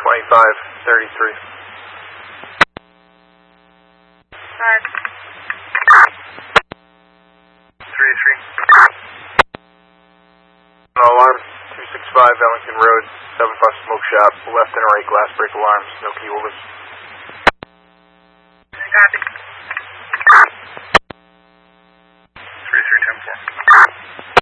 2533. Alright. 3-3. Alarm 265 Ellington Road, 7 Fox Smoke Shop, left and right glass break alarms, no key holders. Copy. 3310-4.